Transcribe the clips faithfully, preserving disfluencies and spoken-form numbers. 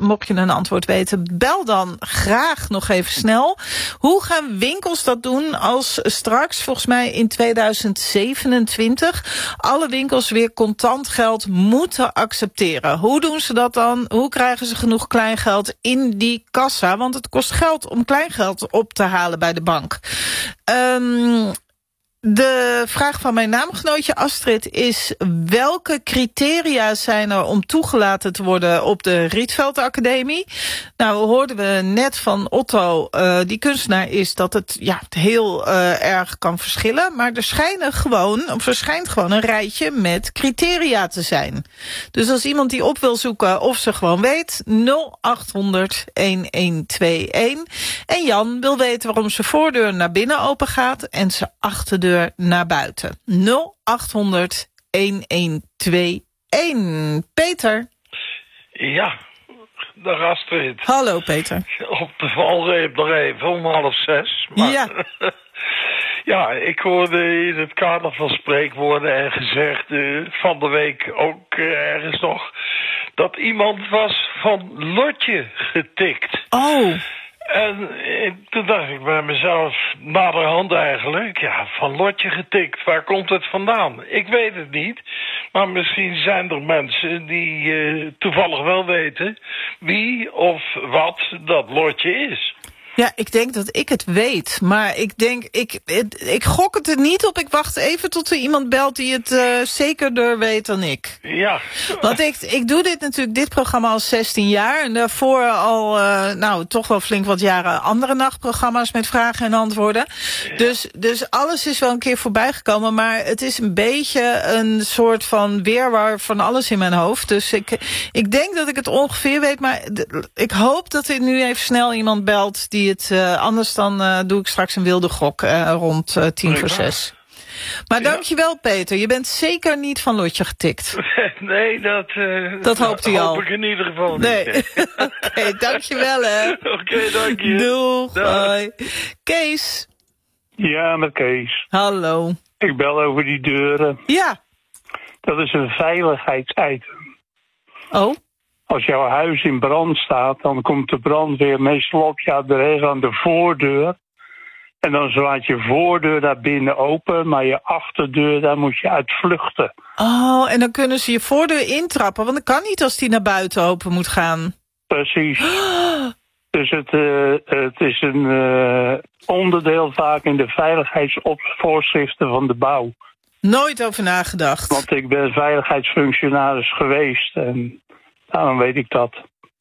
mocht je een antwoord weten, bel dan graag nog even snel. Hoe gaan winkels dat doen als straks, volgens mij in tweeduizend zevenentwintig... alle winkels weer contant geld moeten accepteren? Hoe doen ze dat dan? Hoe krijgen ze genoeg kleingeld in die kassa? Want het kost geld om kleingeld op te halen bij de bank. Um, De vraag van mijn naamgenootje Astrid is: welke criteria zijn er om toegelaten te worden op de Rietveld Academie? Nou, hoorden we net van Otto, uh, die kunstenaar is, dat het ja, heel uh, erg kan verschillen. Maar er schijnen gewoon, of er schijnt gewoon een rijtje met criteria te zijn. Dus als iemand die op wil zoeken of ze gewoon weet, nul acht honderd een een twee een. En Jan wil weten waarom zijn voordeur naar binnen open gaat en zijn achterdeur naar buiten. nul acht honderd een een twee een. Peter. Ja, dag Astrid. Hallo Peter. Op de valreep nog even om half zes. Maar ja. ja, ik hoorde in het kader van spreekwoorden en gezegd uh, van de week ook uh, ergens nog dat iemand was van Lotje getikt. Oh. En, en toen dacht ik bij mezelf, naderhand eigenlijk, ja, van Lotje getikt, waar komt het vandaan? Ik weet het niet, maar misschien zijn er mensen die uh, toevallig wel weten wie of wat dat Lotje is. Ja, ik denk dat ik het weet, maar ik denk, ik, ik, ik gok het er niet op. Ik wacht even tot er iemand belt die het uh, zekerder weet dan ik. Ja. Want ik, ik doe dit natuurlijk, dit programma al zestien jaar. En daarvoor al, uh, nou, toch wel flink wat jaren andere nachtprogramma's met vragen en antwoorden. Ja. Dus, dus alles is wel een keer voorbij gekomen, maar het is een beetje een soort van weerwar van alles in mijn hoofd. Dus ik, ik denk dat ik het ongeveer weet, maar d- ik hoop dat er nu even snel iemand belt die het, uh, anders dan uh, doe ik straks een wilde gok uh, rond uh, tien voor zes. Maar ja. Dankjewel Peter, je bent zeker niet van Lotje getikt. Nee, dat, uh, dat hoopt hij al. hoop ik in ieder geval niet. Nee. Oké, okay, dankjewel hè. Oké, okay, dank je. Doeg. Hoi. Kees. Ja, met Kees. Hallo. Ik bel over die deuren. Ja. Dat is een veiligheidsitem. Oh? Als jouw huis in brand staat, dan komt de brandweer meestal op je adres aan de voordeur. En dan slaat je voordeur daar binnen open, maar je achterdeur, daar moet je uit vluchten. Oh, en dan kunnen ze je voordeur intrappen, want dat kan niet als die naar buiten open moet gaan. Precies. Dus het, uh, het is een uh, onderdeel vaak in de veiligheidsvoorschriften van de bouw. Nooit over nagedacht. Want ik ben veiligheidsfunctionaris geweest en daarom weet ik dat.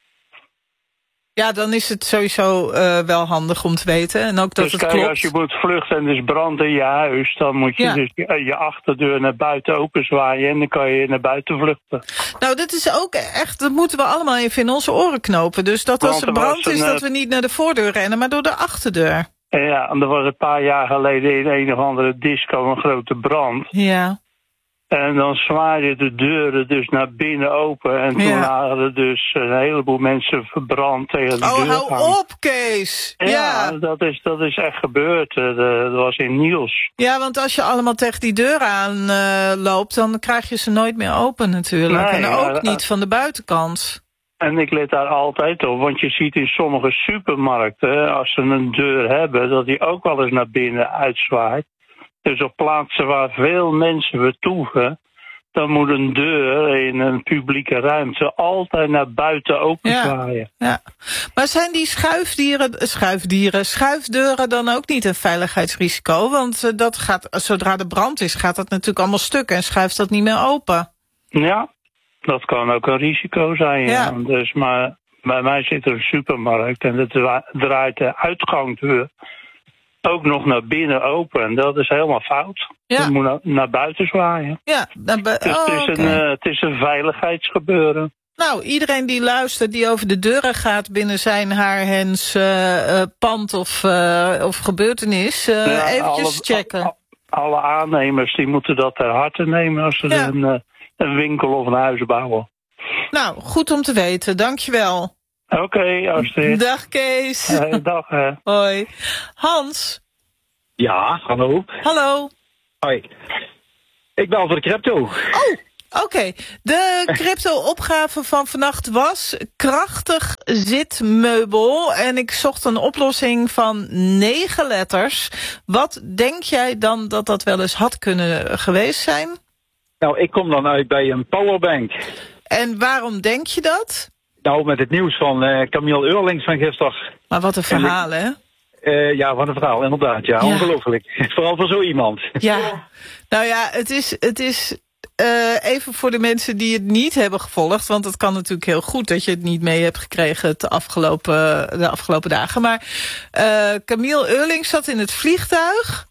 Ja, dan is het sowieso uh, wel handig om te weten. En ook dat dus het kijk, klopt. Als je moet vluchten en er is brand in je huis, dan moet je ja. dus je, je achterdeur naar buiten openzwaaien en dan kan je naar buiten vluchten. Nou, dit is ook echt, dat moeten we allemaal even in onze oren knopen. Dus dat als er brand is, dat we niet naar de voordeur rennen, maar door de achterdeur. En ja, en er was een paar jaar geleden in een of andere disco een grote brand. Ja. En dan zwaaien de deuren dus naar binnen open. En toen ja. waren er dus een heleboel mensen verbrand tegen de oh, deur. Oh, hou aan. op, Kees! Ja, ja. Dat, is, dat is echt gebeurd. Dat was in Niels. Ja, want als je allemaal tegen die deur aan uh, loopt, dan krijg je ze nooit meer open natuurlijk. Nee, en ook ja, niet van de buitenkant. En ik let daar altijd op, want je ziet in sommige supermarkten, als ze een deur hebben, dat die ook wel eens naar binnen uitzwaait. Dus op plaatsen waar veel mensen vertoeven, dan moet een deur in een publieke ruimte altijd naar buiten openzwaaien. Ja, ja. Maar zijn die schuifdieren, schuifdieren, schuifdeuren dan ook niet een veiligheidsrisico? Want dat gaat, zodra de brand is, gaat dat natuurlijk allemaal stuk en schuift dat niet meer open. Ja, dat kan ook een risico zijn. Ja. Ja. Dus, maar bij mij zit er een supermarkt en het draait de uitgangsdeur ook nog naar binnen open. En dat is helemaal fout. Ja. Je moet naar, naar buiten zwaaien. Ja, naar bu- dus oh, het, is okay. een, uh, het is een veiligheidsgebeuren. Nou, iedereen die luistert, die over de deuren gaat binnen zijn, haar, hens, uh, uh, pand of, uh, of gebeurtenis, uh, ja, eventjes alle, checken. Alle, alle aannemers die moeten dat ter harte nemen als ze ja. een, uh, een winkel of een huis bouwen. Nou, goed om te weten. Dankjewel. Oké, okay, Astrid. Dag Kees. Hey, dag hè. Hoi. Hans. Ja, hallo. Hallo. Hoi. Ik bel voor de crypto. Oh, Oké, okay. De crypto-opgave van vannacht was krachtig zitmeubel. En ik zocht een oplossing van negen letters. Wat denk jij dan dat dat wel eens had kunnen geweest zijn? Nou, ik kom dan uit bij een powerbank. En waarom denk je dat? Nou, met het nieuws van uh, Camille Eurlings van gisteren. Maar wat een verhaal, hè? Uh, ja, wat een verhaal, inderdaad. Ja, ja. Ongelooflijk. Vooral voor zo iemand. Ja, nou ja, het is... Het is Uh, even voor de mensen die het niet hebben gevolgd, want het kan natuurlijk heel goed dat je het niet mee hebt gekregen het afgelopen, de afgelopen dagen. Maar uh, Camille Eurlings zat in het vliegtuig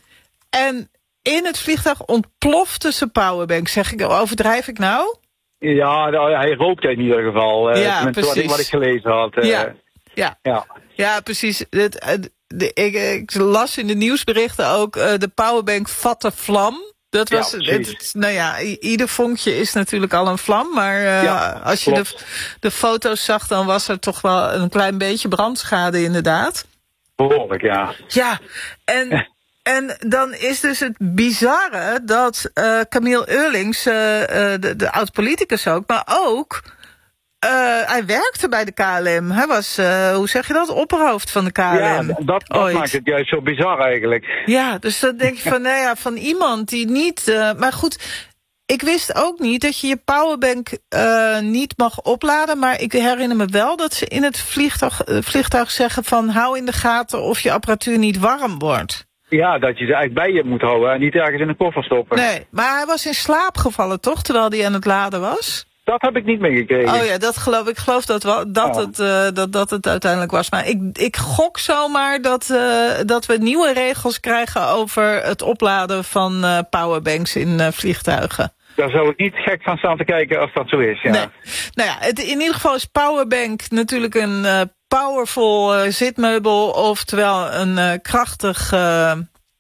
en in het vliegtuig ontplofte zijn powerbank. Zeg ik, overdrijf ik nou? Ja, nou, hij rookte in ieder geval. Uh, ja, precies. Wat ik, wat ik gelezen had. Uh, ja. Ja. Ja. ja, precies. Het, de, ik, ik las in de nieuwsberichten ook, uh, de powerbank vatte vlam. Dat was, ja, het, nou ja, ieder vonkje is natuurlijk al een vlam. Maar uh, ja, als je de, de foto's zag, dan was er toch wel een klein beetje brandschade inderdaad. Behoorlijk, ja. Ja, en, en dan is dus het bizarre dat uh, Camille Eurlings, uh, uh, de, de oud-politicus ook, maar ook... Uh, hij werkte bij de K L M. Hij was, uh, hoe zeg je dat, opperhoofd van de K L M. Ja, dat, dat maakt het juist zo bizar eigenlijk. Ja, dus dan denk je van, nou ja, van iemand die niet... Uh, maar goed, ik wist ook niet dat je je powerbank uh, niet mag opladen. Maar ik herinner me wel dat ze in het vliegtuig, uh, vliegtuig zeggen van... hou in de gaten of je apparatuur niet warm wordt. Ja, dat je ze eigenlijk bij je moet houden en niet ergens in een koffer stoppen. Nee, maar hij was in slaap gevallen, toch, terwijl hij aan het laden was? Dat heb ik niet meegekregen. Oh ja, dat geloof ik. geloof dat, wel, dat, oh. het, uh, dat, dat het uiteindelijk was. Maar ik, ik gok zomaar dat, uh, dat we nieuwe regels krijgen over het opladen van uh, powerbanks in uh, vliegtuigen. Daar zou ik niet gek van staan te kijken als dat zo is. Ja. Nee. Nou ja, het, in ieder geval is powerbank natuurlijk een uh, powerful uh, zitmeubel. Oftewel een uh, krachtig uh,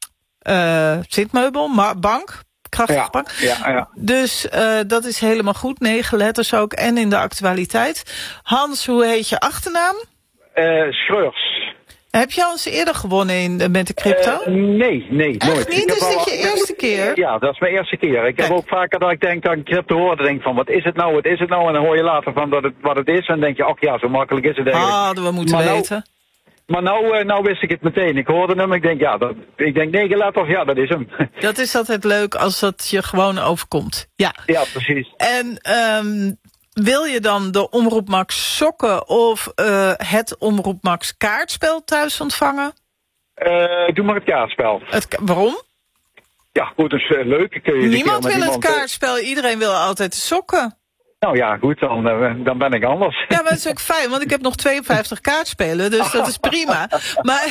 uh, zitmeubel, maar bank. Krachtig bank. Ja, ja, ja. Dus uh, dat is helemaal goed. Negen letters ook. En in de actualiteit. Hans, hoe heet je achternaam? Uh, Schreurs. Heb je al eens eerder gewonnen in, met de crypto? Uh, nee, nee, Echt nooit. niet? Is dit je eerste keer? Ja, dat is mijn eerste keer. Ik Kijk. heb ook vaker dat ik denk dat ik crypto hoor. Dan denk van, wat is het nou, wat is het nou? En dan hoor je later van dat het, wat het is. En dan denk je, ach ja, zo makkelijk is het eigenlijk. Hadden we moeten maar weten. Nou, maar nou, nou wist ik het meteen. Ik hoorde hem, ik denk, ja, dat, ik denk negen letters, ja, dat is hem. Dat is altijd leuk als dat je gewoon overkomt. Ja, ja precies. En um, wil je dan de Omroep Max sokken of uh, het Omroep Max kaartspel thuis ontvangen? Uh, doe maar het kaartspel. Het, waarom? Ja, goed, dat is uh, leuk. Kun je niemand wil iemand, het kaartspel, iedereen wil altijd de sokken. Nou ja, goed, dan, dan ben ik anders. Ja, maar dat is ook fijn, want ik heb nog tweeënvijftig kaartspelen, dus dat is prima. Maar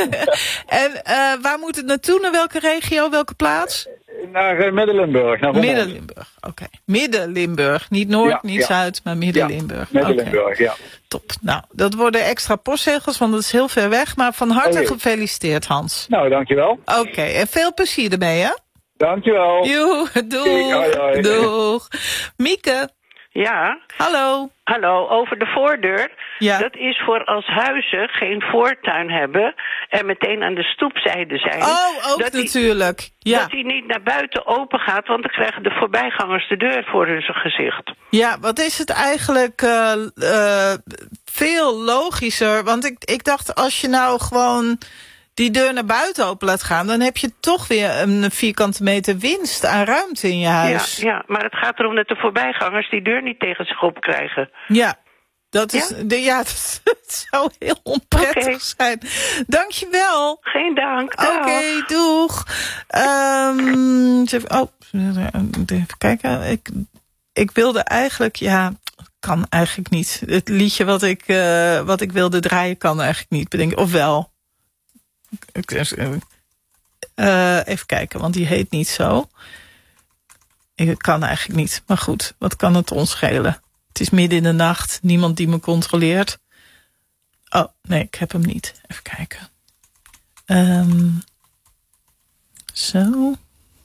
en uh, waar moet het naartoe? Naar welke regio, welke plaats? Naar uh, Midden-Limburg. Midden-Limburg, oké. Okay. Midden-Limburg, niet Noord, ja, niet ja. Zuid, maar Midden-Limburg. Ja, Midden-Limburg, okay. Ja. Top. Nou, dat worden extra postzegels, want dat is heel ver weg. Maar van harte oh, gefeliciteerd, Hans. Nou, dankjewel. Oké, okay, en veel plezier ermee, hè? Dankjewel. Joe, doeg. Hoi, hoi. Doeg. Mieke. Ja. Hallo. Hallo, over de voordeur. Ja. Dat is voor als huizen geen voortuin hebben en meteen aan de stoepzijde zijn. Oh, ook dat natuurlijk. Die, ja. Dat die niet naar buiten open gaat, want dan krijgen de voorbijgangers de deur voor hun gezicht. Ja, wat is het eigenlijk uh, uh, veel logischer. Want ik, ik dacht, als je nou gewoon die deur naar buiten open laat gaan, dan heb je toch weer een vierkante meter winst aan ruimte in je huis. Ja, ja, maar het gaat erom dat de voorbijgangers die deur niet tegen zich op krijgen. Ja, dat is, ja? De, ja, dat, dat zou heel onprettig okay. zijn. Dankjewel. Geen dank. Oké, okay, doeg. Um, oh, even kijken. Ik, ik wilde eigenlijk, ja, kan eigenlijk niet. Het liedje wat ik, uh, wat ik wilde draaien kan eigenlijk niet bedenken. Of wel. Uh, even kijken, want die heet niet zo. Ik kan eigenlijk niet. Maar goed, wat kan het ons schelen? Het is midden in de nacht. Niemand die me controleert. Oh, nee, ik heb hem niet. Even kijken. Um, zo.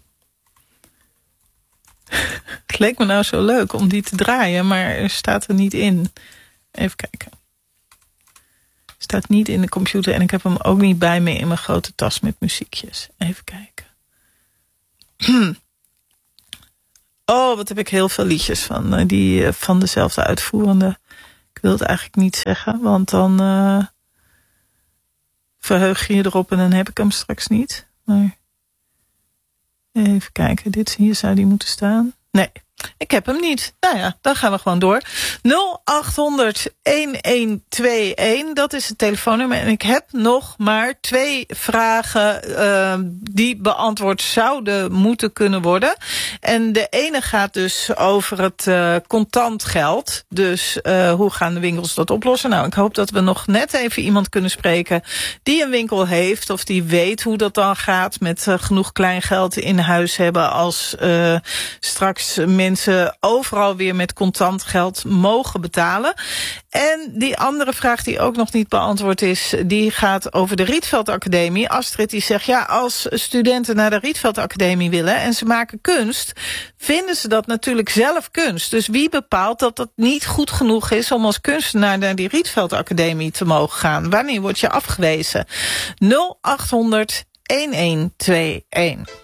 Het leek me nou zo leuk om die te draaien, maar er staat er niet in. Even kijken. Staat niet in de computer en ik heb hem ook niet bij me in mijn grote tas met muziekjes. Even kijken. Oh, wat heb ik heel veel liedjes van, uh, die, uh, van dezelfde uitvoerende. Ik wil het eigenlijk niet zeggen, want dan uh, verheug je je erop en dan heb ik hem straks niet. Maar even kijken, dit hier zou die moeten staan. Nee, ik heb hem niet. Nou ja, dan gaan we gewoon door. nul acht honderd elf dat is het telefoonnummer. En ik heb nog maar twee vragen uh, die beantwoord zouden moeten kunnen worden. En de ene gaat dus over het uh, contant geld. Dus uh, hoe gaan de winkels dat oplossen? Nou, ik hoop dat we nog net even iemand kunnen spreken die een winkel heeft of die weet hoe dat dan gaat met uh, genoeg klein geld in huis hebben als uh, straks mensen overal weer met contant geld mogen betalen. En die andere vraag die ook nog niet beantwoord is, die gaat over de Rietveld Academie. Astrid die zegt, ja, als studenten naar de Rietveld Academie willen en ze maken kunst, vinden ze dat natuurlijk zelf kunst. Dus wie bepaalt dat het niet goed genoeg is om als kunstenaar naar die Rietveld Academie te mogen gaan? Wanneer word je afgewezen? nul acht honderd elf tweeënentwintig